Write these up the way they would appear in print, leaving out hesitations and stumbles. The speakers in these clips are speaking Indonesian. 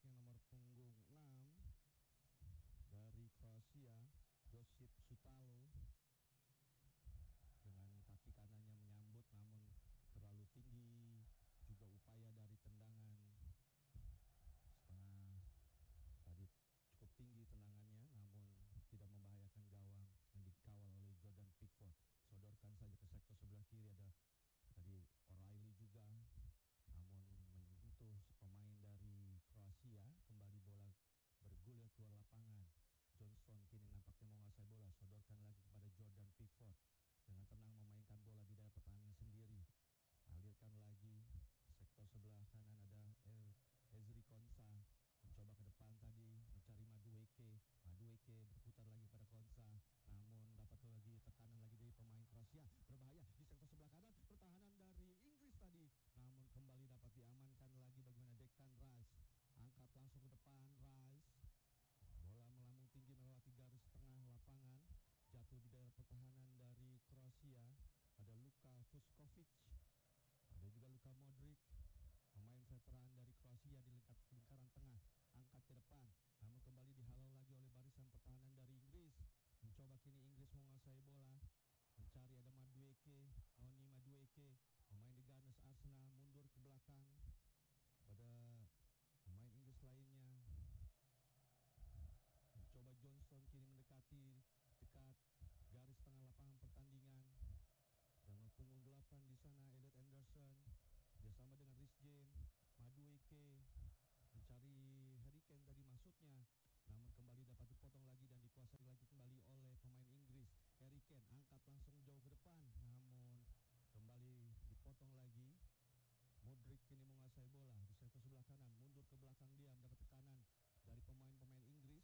nampaknya nomor punggung 6 dari Kroasia, Josip Sutalo, dengan kaki kanannya menyambut namun terlalu tinggi, juga upaya dari tendangan setengah tadi cukup tinggi tendangannya namun tidak membahayakan gawang yang dikawal oleh Jordan Pickford. Sodorkan saja ke sektor sebelah kiri, ada tadi O'Reilly juga namun menyentuh pemain dari Kroasia. Kembali bola bergulir keluar lapangan. Johnston kini nampaknya menguasai bola, sodorkan lagi kepada Jordan Pickford, dengan tenang memainkan bola di daerah pertahanan sendiri. Alirkan lagi sektor sebelah kanan, ada Ezri Konsa mencoba ke depan tadi mencari Madueke berputar lagi pada Konsa, namun dapat lagi tekanan lagi dari pemain Kroasia. Berbahaya di sektor sebelah kanan, pertahanan dari Inggris tadi, namun kembali dapat diamankan lagi. Bagaimana Declan Rice, angkat langsung ke depan. Rice, bola melambung tinggi melewati garis tengah lapangan, jatuh di daerah pertahanan dari Kroasia. Ada Luka Vuskovic, ada juga Luka Modric, pemain veteran dari Kroasia di lingkaran tengah. Angkat ke depan, namun kembali dihalau lagi oleh barisan pertahanan dari Inggris. Mencoba kini Inggris menguasai bola, mencari ada Noni Madueke, pemain The Gunners Arsenal, mundur ke belakang pada pemain Inggris lainnya. Mencoba Johnston kini mendekati dekat garis tengah lapangan pertandingan. Dan punggung 8 di sana Elliot Anderson bersama dengan Reece James. Madueke mencari Harry Kane tadi maksudnya, namun kembali dapat dipotong lagi dan dikuasai lagi kembali oleh pemain Inggris. Harry Kane angkat langsung jauh ke depan, namun kembali dipotong lagi. Modric kini menguasai bola di sektor sebelah kanan, mundur ke belakang, dia mendapat tekanan dari pemain-pemain Inggris.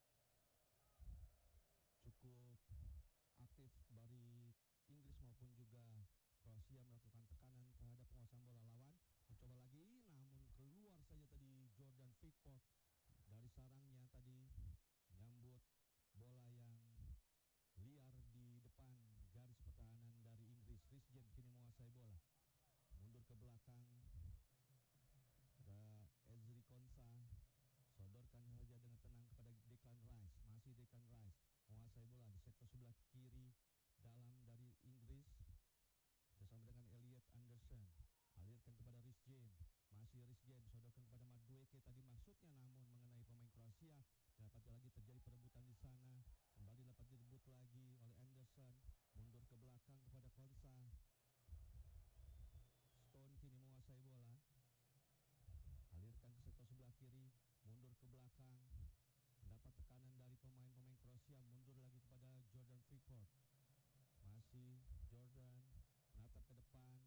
Cukup aktif dari Inggris maupun juga Kroasia melakukan tekanan terhadap penguasaan bola lawan. Mencoba lagi, namun keluar saja tadi Jordan Pickford dari sarangnya tadi, menyambut bola yang liar di depan garis pertahanan dari Inggris. Reece James kini menguasai bola, mundur ke belakang, ada Ezri Konsa, sodorkan saja dengan tenang kepada Declan Rice. Masih Declan Rice menguasai bola di sektor sebelah kiri dalam dari Inggris bersama dengan Elliot Anderson. Alirkan kepada Reece James, masih Reece James sodorkan kepada Madueke tadi maksudnya, namun mengenai pemain Kroasia. Dapat lagi terjadi perebutan di sana, kembali dapat direbut lagi oleh Anderson, mundur ke belakang kepada Konsa. Stone kini menguasai bola, alirkan ke sektor sebelah kiri, mundur ke belakang, mendapat tekanan dari pemain-pemain Kroasia, mundur lagi kepada Jordan Pickford. Masih Jordan menatap ke depan,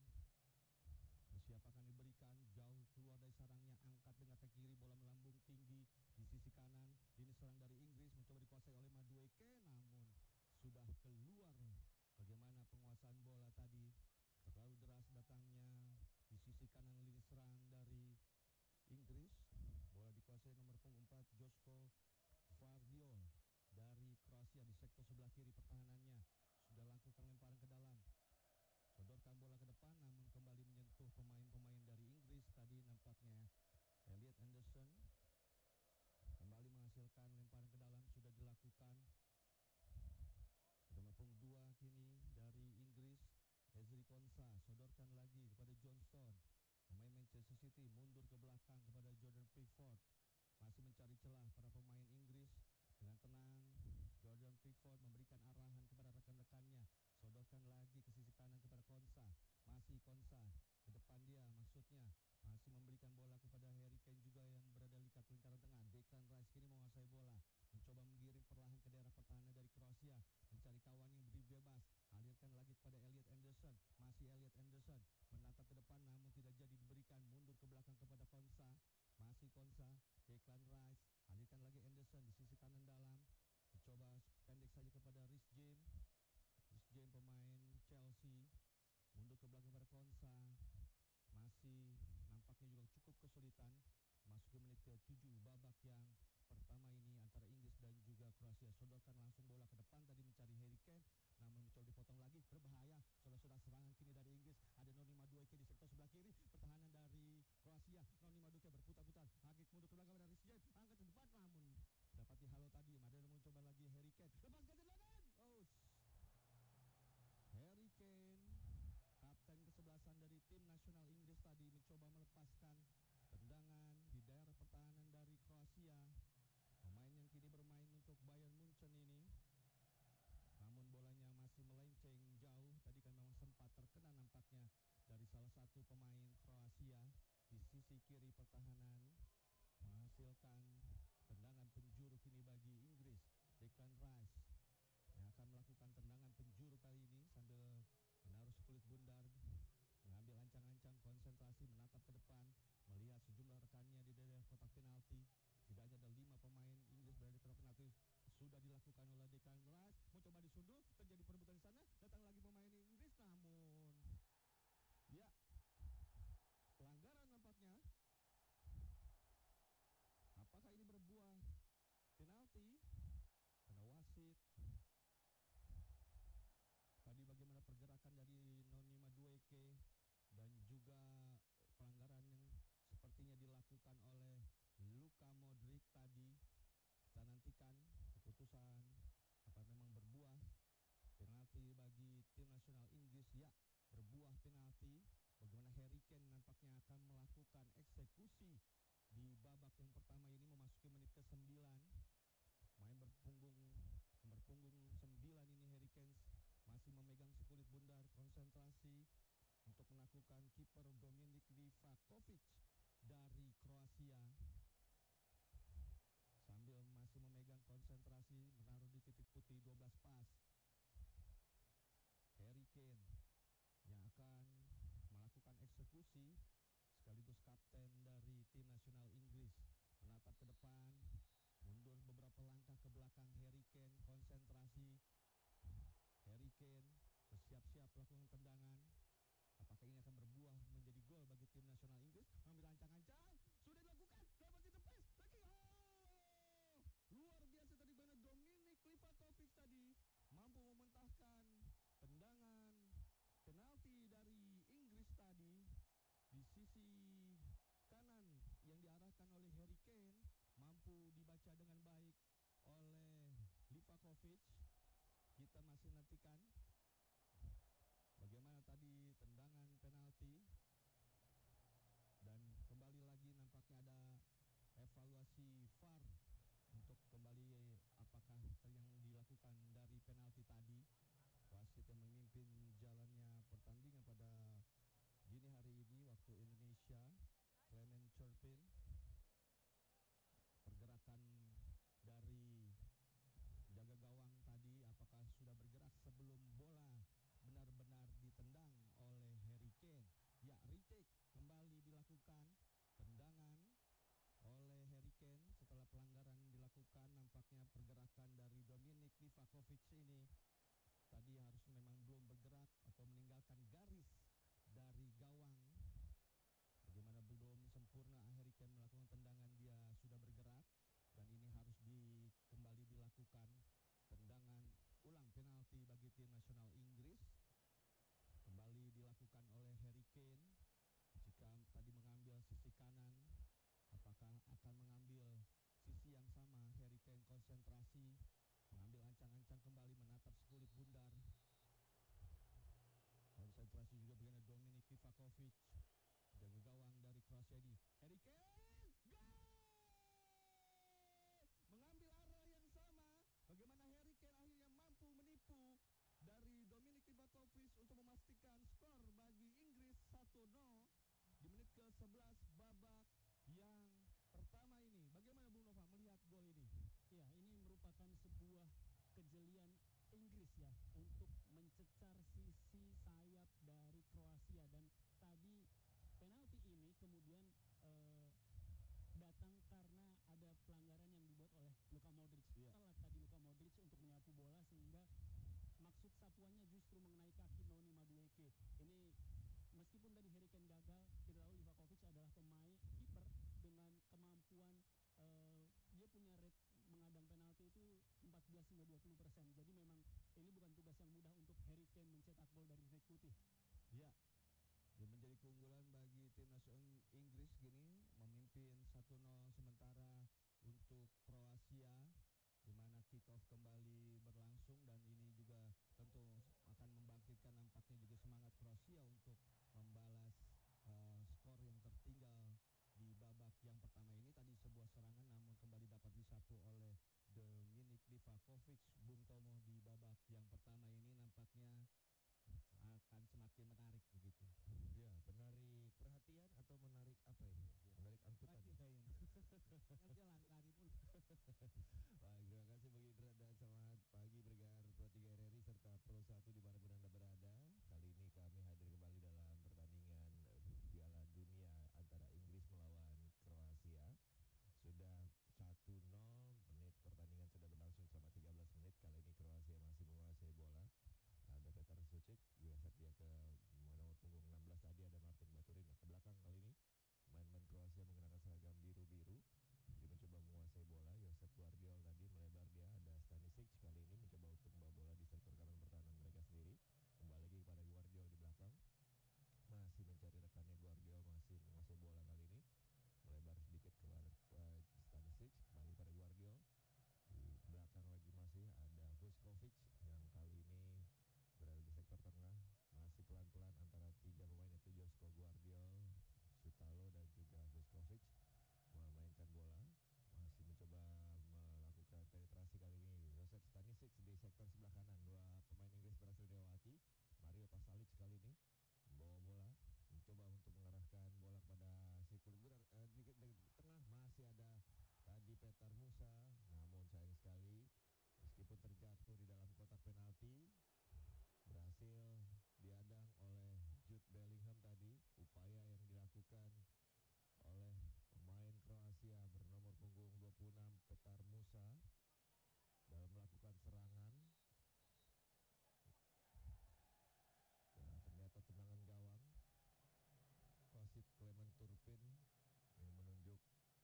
siapa akan diberikan, jauh keluar dari sarangnya, angkat dengan kaki kiri, bola melambung tinggi di sisi kanan. Lini serang dari Inggris mencoba dikuasai oleh Madueke, namun sudah keluar. Bagaimana penguasaan bola tadi, terlalu deras datangnya di sisi kanan lini serang dari Inggris. Bola dikuasai nomor punggung 4 Josko Vardiol dari Kroasia di sektor sebelah kiri pertahanannya. Sudah lakukan lemparan ke dalam, sodorkan bola ke depan, namun kembali menyentuh pemain-pemain dari Inggris tadi. Nampaknya Elliot Anderson kembali menghasilkan lemparan ke dalam, sudah dilakukan. Nomor punggung 2 kini dari Inggris, Ezri Konsa, sodorkan lagi kepada Johnston, pemain Manchester City, mundur ke belakang kepada Jordan Pickford. Masih mencari celah para pemain Inggris. Dengan tenang, Jordan Pickford memberikan arahan kepada rekan-rekannya, sodorkan lagi ke sisi kanan kepada Konsa. Masih Konsa, ke depan dia maksudnya, masih memberikan bola kepada Harry Kane juga yang berada di lingkaran tengah. Declan Rice kini menguasai bola, mencoba menggiring perlahan ke daerah pertahanan dari Kroasia, mencari kawan yang berdiri bebas. Alirkan lagi kepada Elliot Anderson. Masih Elliot Anderson menatap ke depan, namun tidak jadi diberikan, mundur ke belakang kepada Konsa. Masih Konsa, Declan Rice, alirkan lagi Anderson di sisi kanan dalam, mencoba pendek saja kepada Reece James. Reece James pemain Chelsea, mundur ke belakang kepada Konsa. Masih nampaknya juga cukup kesulitan masuki menit ke-7 babak yang pertama ini antara Inggris dan juga Kroasia. Sodorkan langsung bola ke depan tadi mencari Harry Kane, namun mencoba dipotong lagi. Berbahaya, sudah serangan kini dari Inggris. Ada Noni Madueke di sektor sebelah kiri pertahanan dari Kroasia. Noni Madueke berputar-putar, agak mundur ke belakang pada Reece dari pertahanan menghasilkan tendangan penjuru kini bagi Inggris. Declan Rice yang akan melakukan tendangan penjuru kali ini sambil menaruh sekulit bundar, mengambil ancang-ancang, konsentrasi, menatap ke depan, melihat sejumlah rekannya di daerah kotak penalti. Setidaknya ada 5 pemain Inggris berada di kotak penalti. Sudah dilakukan oleh Declan Rice, mencoba disundul, terjadi perebutan di sana, datang lagi pemain Inggris, namun ya, pelanggaran nampaknya. Apakah ini berbuah penalti? Karena wasit tadi bagaimana pergerakan dari Noni Madueke dan juga pelanggaran yang sepertinya dilakukan oleh Luka Modric tadi. Kita nantikan keputusan apa memang berbuah penalti bagi tim nasional Inggris. Ya, berbuah penalti. Bagaimana Harry Kane nampaknya akan melakukan eksekusi di babak yang pertama ini memasuki menit ke-9. Main berpunggung 9 ini Harry Kane masih memegang sekulit bundar, konsentrasi untuk menaklukkan kiper Dominik Livakovic dari Kroasia. Sambil masih memegang konsentrasi, menaruh di titik putih 12 pas. Harry Kane yang akan melakukan eksekusi sekaligus kapten dari tim nasional Inggris. Menatap ke depan, mundur beberapa langkah ke belakang. Harry Kane konsentrasi. Harry Kane bersiap-siap melakukan tendangan. Apakah ini akan berbuah menjadi gol bagi tim nasional Inggris? Mengambil ancang-ancang, sudah dilakukan, dapat ditepis lagi. Oh, luar biasa tadi mana Dominik Livakovic tadi mampu mementahkan tendangan penalti dari Inggris tadi di sisi kanan yang diarahkan oleh Harry Kane, mampu dibaca dengan baik oleh Livakovic. Kita masih nantikan bagaimana tadi tendangan penalti. Dan kembali lagi nampaknya ada evaluasi VAR untuk kembali apakah yang dilakukan dari penalti tadi. Wasit yang memimpin jalannya pertandingan pada dini hari ini waktu Indonesia, Clement Turpin. Pergerakan dari jaga gawang tadi apakah sudah bergerak sebelum bola benar-benar ditendang oleh Harry Kane. Ya, retake kembali dilakukan, tendangan oleh Harry Kane setelah pelanggaran dilakukan. Nampaknya pergerakan dari Dominik Livakovic ini tadi harus memang belum bergerak atau meninggalkan garis dari gawang. Bagaimana belum sempurna Harry Kane melakukan tendangan, dia sudah bergerak dan ini harus kembali dilakukan tendangan ulang penalti bagi tim nasional Inggris. Kembali dilakukan oleh Harry Kane. Jika tadi mengambil sisi kanan, apakah akan mengambil sisi yang sama? Harry Kane konsentrasi, mengambil ancang-ancang kembali, menatap sekulit bundar. Konsentrasi juga bagaimana Dominik Livakovic, jaga gawang dari Kroasia ini. Harry Kane, gol! Mengambil arah yang sama. Bagaimana Harry Kane akhirnya mampu menipu dari Dominik Livakovic untuk memastikan skor bagi Inggris 1-0 di menit ke-11 babak yang pertama ini. Bagaimana Bung Nova melihat gol ini? Ya, ini merupakan sebuah kejelian Inggris ya untuk mencecar sisi sayap dari Kroasia, dan tadi penalti ini kemudian datang karena ada pelanggaran yang dibuat oleh Luka Modric. Telat tadi Luka Modric untuk menyapu bola sehingga maksud sapuannya justru mengenai kaki Noni Madueke. Ini meskipun tadi Harry Kane gagal, kita tahu Livakovic adalah pemain kiper dengan kemampuan dia punya rate mengadang penalti itu 14 hingga 20%. Jadi memang ini bukan tugas yang mudah untuk Harry Kane mencetak gol dari titik putih. Ya, dia menjadi keunggulan bagi tim nasional Inggris gini, memimpin 1-0 sementara untuk Kroasia, di mana kick off kembali berlangsung dan ini juga tentu akan membangkitkan nampaknya juga semangat Kroasia untuk membalas skor yang tertinggal di babak yang pertama ini. Tadi sebuah serangan namun kembali dapat disapu oleh Dominik Livakovic, Bung Tomo, di babak yang pertama ini nampaknya akan semakin menarik begitu. Ya, menarik perhatian atau menarik apa ini? Menarik Baik, terima kasih Bang Indra dan selamat pagi pendengar Pro 3 RRI serta Pro 1 dimanapun Anda berada. Kali ini kami hadir kembali dalam pertandingan Piala Dunia antara Inggris melawan Kroasia. Sudah 1-0, menit pertandingan sudah berlangsung selama 13 menit. Kali ini Kroasia masih menguasai bola. Ada Petar Sucic, geser dia ke nomor punggung 16 tadi ada Martin Baturin. Nah, ke belakang kali ini main-main Kroasia menggunakan seragam biru-biru. Dia mencoba menguasai bola. Josep Guardiol tadi melebar, dia ada Stanisic kali ini mencoba untuk membawa bola di sektor kanan pertahanan mereka sendiri. Kembali lagi kepada Guardiol di belakang. Masih mencari rekannya, Guardiol masih menguasai bola kali ini. Melebar sedikit kepada Stanisic, kembali pada Guardiol. Di belakang lagi masih ada Vuskovic yang kali ini berada di sektor tengah. Masih pelan-pelan antara tiga pemain itu Josko Guardiol, Sutalo dan juga Vuskovic memainkan bola. Masih mencoba melakukan penetrasi kali ini Josef Stanisic di sektor sebelah kanan. Dua pemain Inggris berhasil dilewati. Mario Pasalic kali ini membawa bola, mencoba untuk mengarahkan bola kepada sirkuit di tengah. Masih ada tadi Petar Musa, namun sayang sekali meskipun terjatuh di dalam kotak penalti berhasil diadang oleh Jude Bellingham tadi. Upaya yang dilakukan oleh pemain Kroasia bernomor punggung 26 Petar Musa dalam melakukan serangan. Nah, ternyata tendangan gawang wasit Clement Turpin yang menunjuk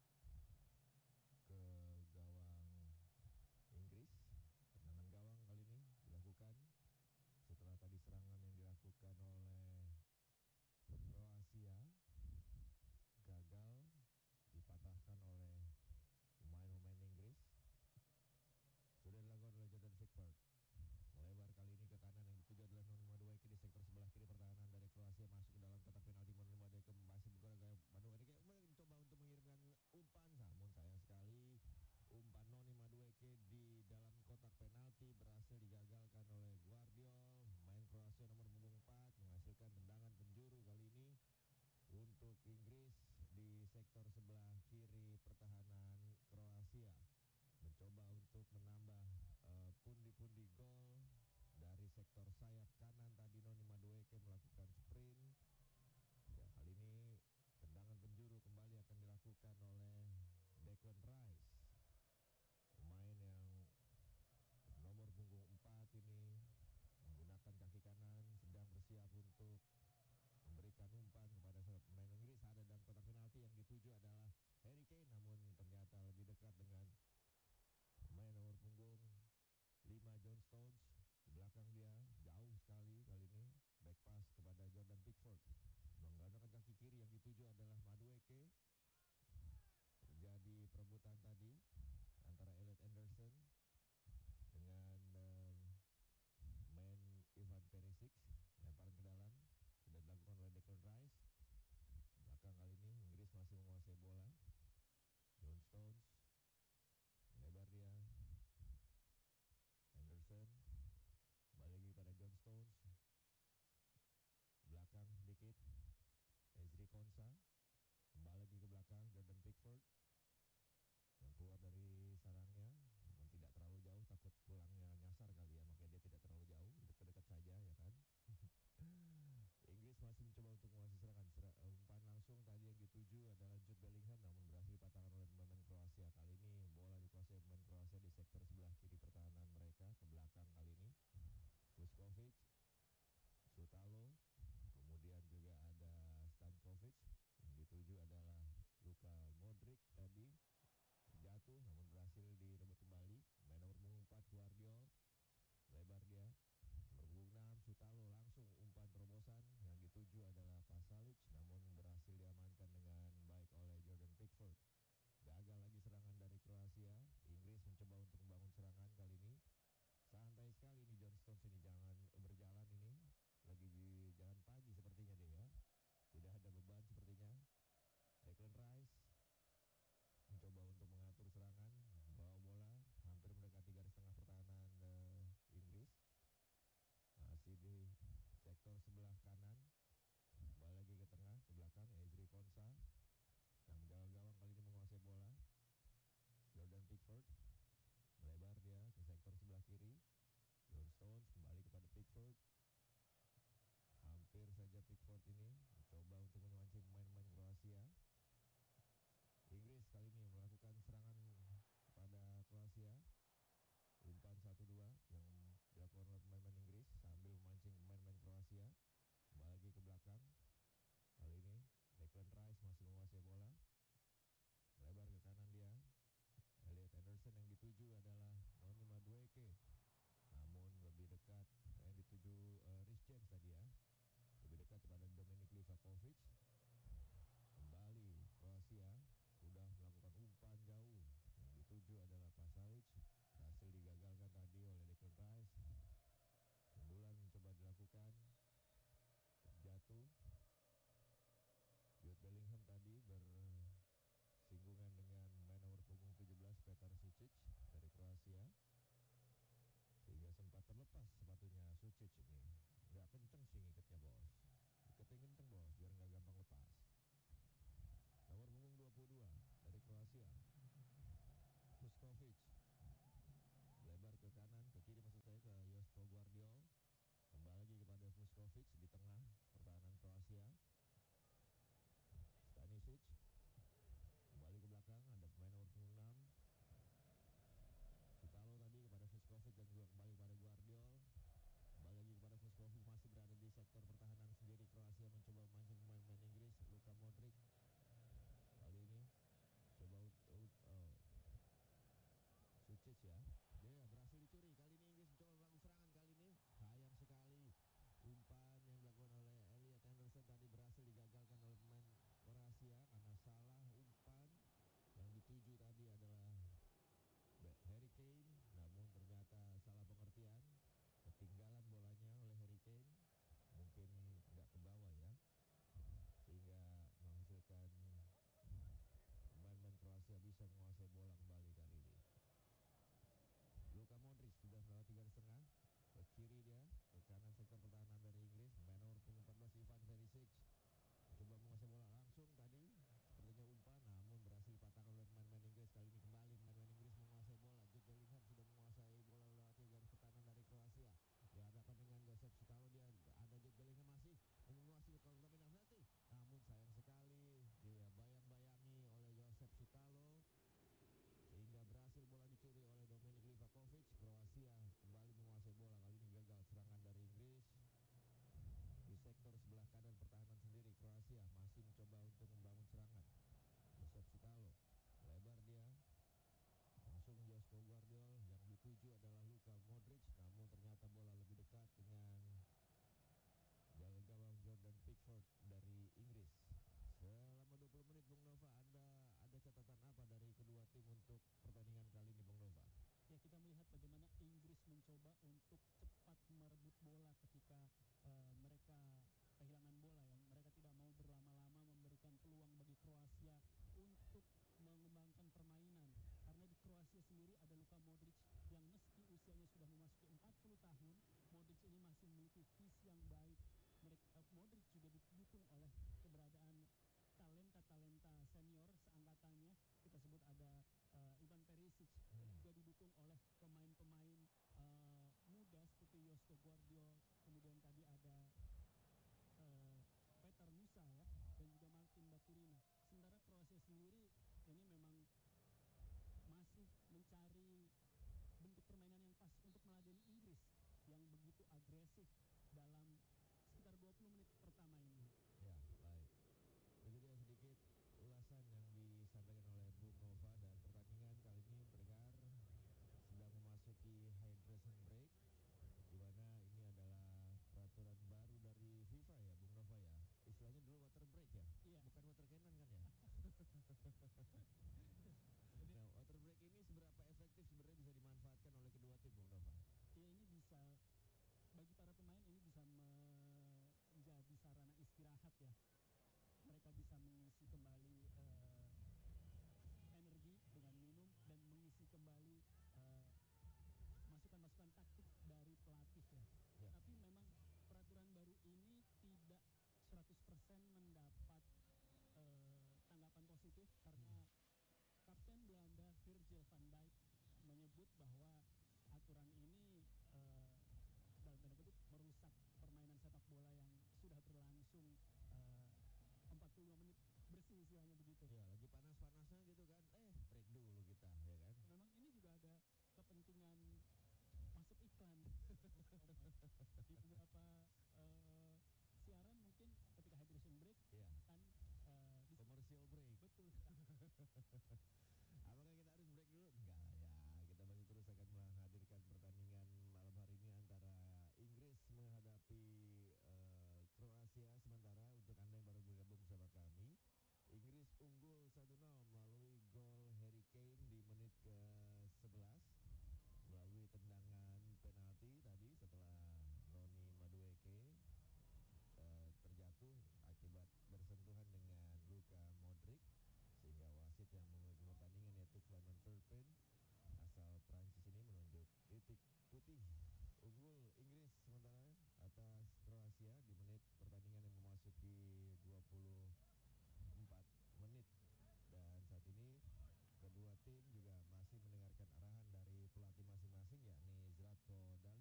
ke gawang Inggris. Tendangan gawang kali ini dilakukan setelah tadi serangan yang dilakukan oleh Kroasia gagal, dipatahkan oleh pemain-pemain Inggris. Sudah dilakukan oleh Jordan Pickford. Melebar kali ini ke kanan, yang dituju adalah Noni Madueke di sektor sebelah kiri pertahanan dari Kroasia, masuk ke dalam kotak penalti. Noni Madueke masih bergerak gaya Madueke mencoba untuk mengirimkan umpan, namun sayang sekali umpan Noni Madueke di dalam kotak penalti berhasil digagalkan oleh Guardiol. Main Kroasia nomor punggung 4 menghasilkan tendangan penjuru kali ini untuk Inggris di sektor sebelah kiri pertahanan Kroasia. Mencoba untuk menambah pundi-pundi gol dari sektor sayap kanan